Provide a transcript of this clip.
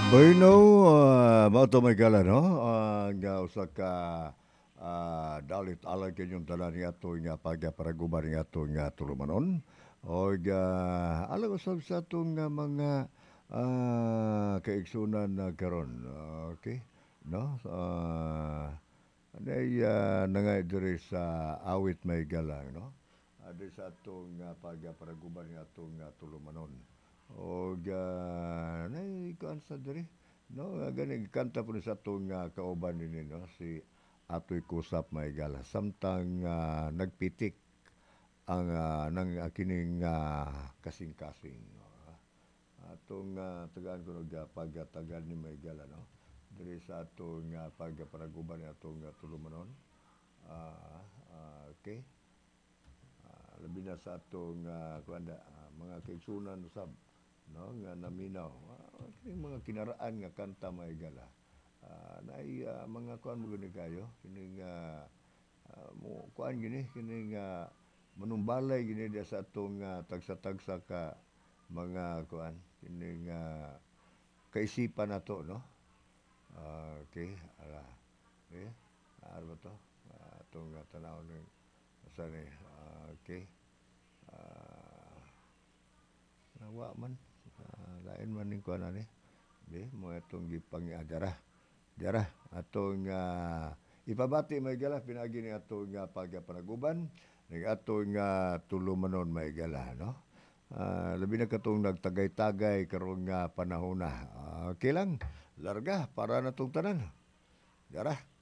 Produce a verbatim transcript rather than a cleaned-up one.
Bueno, ah, mao to may kala no, ah, nga usa ka ah, dalit alang kanyang tanan nga ato nga pagaparaguban nga ato nga tulumanon. O ga alang usab sa atong nga mga ah, kaigsunan na karon. Okay? No? Ah, anay uh, nangay diri sa awit may galang, no? Adi sa atong nga pagaparaguban nga atong nga tulumanon. O ga nay kuan sa diri no nga gani kanta po ni sa atong nga kauban nini no si Atoy Kusap may gala samtang ah, nagpitik ang ah, nang uh, kining ah, kasing-kasing no? Atong uh, tagaan ko nga pagatagan ni may gala no diri sa atong nga pagaparaguban ni atong nga tulumanon. Ah, ah, okay. Ah, labi na sa atong uh, kuanda, ah, mga kaigsunan usab no nga naminaw. Ah, kining mga kinaraan nga kanta may gala. Ah, naay ah, mga kuan mo gani kayo kining uh, uh, mo kuan gini kining uh, manumbalay gini dia sa atong uh, tagsa-tagsa ka mga kuan kining uh, kaisipan nato no. Ah, okay. Ala. Okay. Ano ba to? Ah, atong uh, tanaw ni sa ni. Ah, okay. Ah, nawa man. Ah, lain man ning kuan ani. Di mo atong gipangiadara. Dara atong uh, ipabati may gala pinagi ni atong uh, pagapanaguban ning atong uh, tulumanon may gala no. Ah, labi na katong nagtagay-tagay karong nga panahon na. Ah, okay lang. Larga para na tong tanan. Dara.